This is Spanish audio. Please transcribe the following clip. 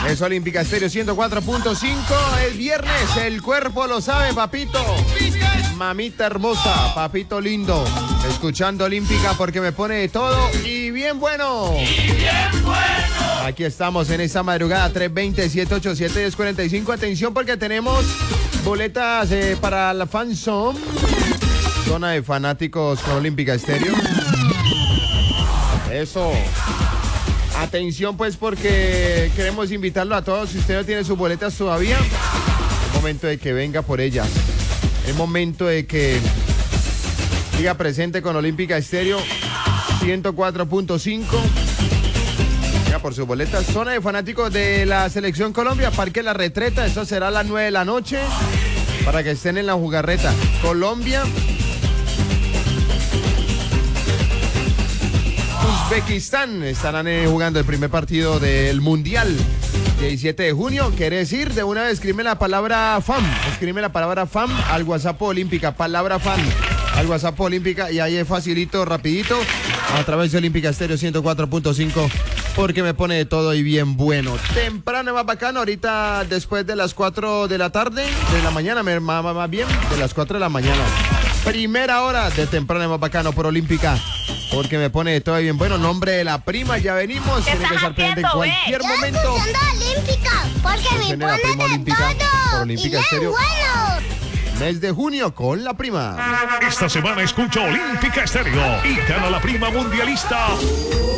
Es Olímpica Estéreo 104.5. El viernes, el cuerpo lo sabe, papito. Mamita hermosa, papito lindo. Escuchando Olímpica porque me pone de todo y bien bueno. Aquí estamos en esta madrugada, 320-787-1045. Atención porque tenemos boletas para la Fan Zone, zona de fanáticos con Olímpica Estéreo. Eso. Atención pues porque queremos invitarlo a todos. Si usted no tiene sus boletas todavía, es momento de que venga por ellas. Es momento de que siga presente con Olímpica Estéreo 104.5. Venga por sus boletas. Zona de fanáticos de la Selección Colombia, Parque La Retreta. Esto será a las 9 de la noche para que estén en la jugarreta. Colombia, Uzbekistán estarán jugando el primer partido del Mundial. 17 de junio, quiere decir, de una vez escribe la palabra FAM. Escribe la palabra FAM al WhatsApp Olímpica. Palabra FAM al WhatsApp Olímpica y ahí es facilito, rapidito, a través de Olímpica Estéreo 104.5, porque me pone de todo y bien bueno. Temprano más bacano, ahorita después de las 4 de la tarde, de la mañana, más bien, de las 4 de la mañana. Primera hora de temprano más bacano por Olímpica, porque me pone de todo y bien bueno. Nombre de la prima, ya venimos. ¿Qué Tiene que estar pendiente en cualquier momento. Olímpica, porque me Suena la prima pone de Olímpica, por todo. Olímpica Y bien Estéreo. bueno. Mes de junio con la prima. Esta semana escucha Olímpica Estéreo y gana la prima mundialista